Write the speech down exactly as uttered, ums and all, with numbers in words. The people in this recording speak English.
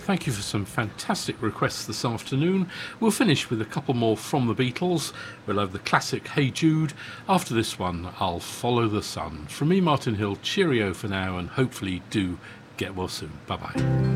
Thank you for some fantastic requests this afternoon. We'll finish with a couple more from the Beatles. We'll have the classic Hey Jude. After this one, I'll Follow the Sun. From me, Martin Hill, cheerio for now, and hopefully do get well soon. Bye-bye.